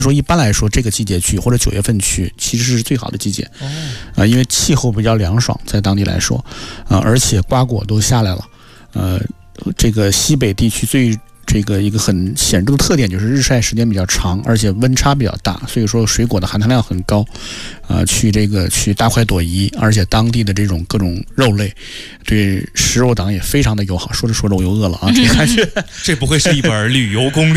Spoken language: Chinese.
说一般来说，这个季节去或者9月份去，其实是最好的季节。因为气候比较凉爽，在当地来说，而且瓜果都下来了。这个西北地区一个很显著的特点就是日晒时间比较长，而且温差比较大，所以说水果的含糖量很高。去大快朵颐，而且当地的这种各种肉类，对食肉党也非常的友好。说着说着我又饿了啊，这感觉这不会是一本旅游攻略。